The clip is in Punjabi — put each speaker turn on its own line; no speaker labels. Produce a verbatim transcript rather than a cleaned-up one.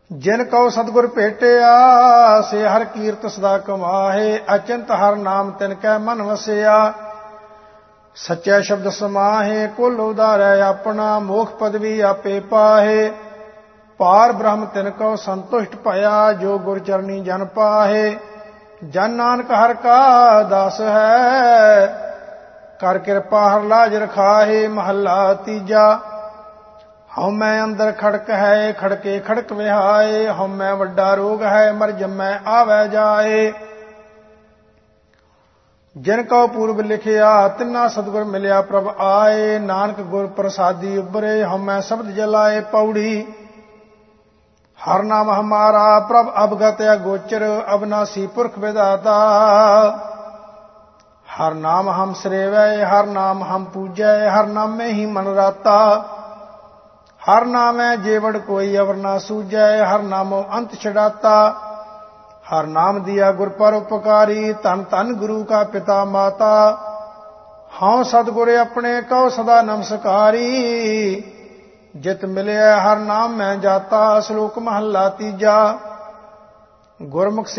ਜਿਨ ਕਉ ਸਤਿਗੁਰ ਭੇਟਿਆ ਸੇ ਹਰ ਕੀਰਤ ਸਦਾ ਕਮਾਹੇ। ਅਚਿੰਤ ਹਰ ਨਾਮ ਤਿਨ ਕੈ ਮਨ ਵਸਿਆ ਸੱਚਾ ਸ਼ਬਦ ਸਮਾਹੇ। ਕੁਲ ਉਦਾਰੈ ਆਪਣਾ ਮੋਖ ਪਦਵੀ ਆਪੇ ਪਾਹੇ। ਪਾਰ ਬ੍ਰਹਮ ਤਿਨ ਕਉ ਸੰਤੁਸ਼ਟ ਭਇਆ ਜੋ ਗੁਰ ਚਰਨੀ ਜਨ ਪਾਹੇ। ਜਨ ਨਾਨਕ ਹਰ ਕਾ ਦਾਸ ਹੈ ਕਰ ਕਿਰਪਾ ਹਰ ਲਾਜ ਰਖਾਹੇ। ਮਹੱਲਾ ਤੀਜਾ। ਹਉਮੈ ਅੰਦਰ ਖੜਕ ਹੈ ਖੜਕੇ ਖੜਕ ਵਿਹਾਏ। ਹਉਮੈ ਵੱਡਾ ਰੋਗ ਹੈ ਮਰ ਜੰਮੈ ਆਵੈ ਜਾਏ। ਜਿਨ ਕਉ ਪੂਰਬ ਲਿਖਿਆ ਤਿੰਨਾ ਸਤਿਗੁਰ ਮਿਲਿਆ ਪ੍ਰਭ ਆਏ। ਨਾਨਕ ਗੁਰ ਪ੍ਰਸਾਦੀ ਉਬਰੇ ਹਉਮੈ ਸ਼ਬਦ ਜਲਾਏ। ਪੌੜੀ। ਹਰ ਨਾਮ ਹਮਾਰਾ ਪ੍ਰਭ ਅਵਗਤ ਅਗੋਚਰ ਅਬਨਾਸੀ ਪੁਰਖ ਵਿਦਾਤਾ। ਹਰ ਨਾਮ ਹਮ ਸਰੇਵੈ ਹਰ ਨਾਮ ਹਮ ਪੂਜੈ ਹਰ ਨਾਮੇ ਹੀ ਮਨ ਰਾਤਾ। ਹਰ ਨਾਮੈ ਜੇਵੜ ਕੋਈ ਅਵਰ ਨਾ ਸੂਝੈ ਹਰ ਨਾਮੋ ਅੰਤ ਛਡਾਤਾ। ਹਰ ਨਾਮ ਦਿਆ ਗੁਰ ਪਰ ਉਪਕਾਰੀ ਧੰਨ ਧੰਨ ਗੁਰੂ ਕਾ ਪਿਤਾ ਮਾਤਾ। ਹਉ ਸਤਿਗੁਰ ਆਪਣੇ ਕਉ ਸਦਾ ਨਮਸਕਾਰੀ ਜਿਤ ਮਿਲਿਆ ਹਰ ਨਾਮ ਮੈਂ ਜਾਤਾ। ਸ਼ਲੋਕ ਮਹੱਲਾ ਤੀਜਾ। ਗੁਰਮੁਖ